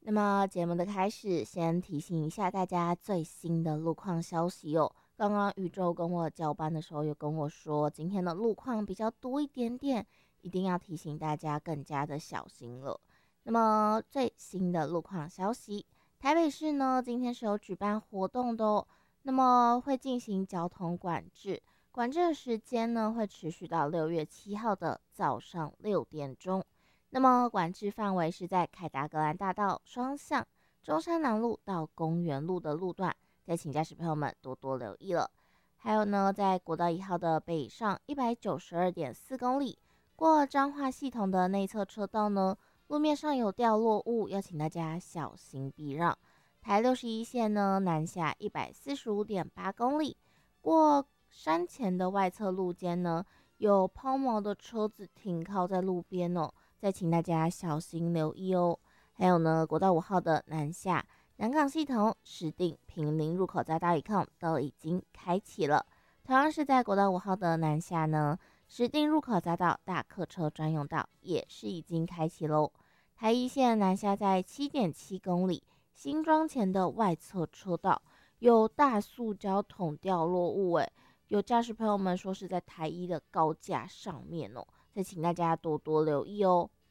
那么节目的开始，先提醒一下大家最新的路况消息哦。刚刚宇宙跟我交班的时候，有跟我说今天的路况比较多一点点，一定要提醒大家更加的小心了。那么最新的路况消息，台北市呢今天是有举办活动的哦，那么会进行交通管制，管制的时间呢会持续到6月7号的早上6点钟。那么管制范围是在凯达格兰大道双向、中山南路到公园路的路段，再请驾驶朋友们多多留意了。还有呢，在国道1号的北上192.4公里，过彰化系统的内侧车道呢，路面上有掉落物，要请大家小心避让。台61线呢，南下145.8公里，过山前的外侧路肩呢，有抛锚的车子停靠在路边哦。再请大家小心留意哦。还有呢，国道5号的南下南港系统、石碇、平林入口匝道一控都已经开启了。同样是在国道5号的南下呢，石碇入口匝道大客车专用道也是已经开启喽。台一线南下在7.7公里，新庄前的外侧车道有大塑胶桶掉落物，有驾驶朋友们说是在台一的高架上面哦。再请大家多多留意哦。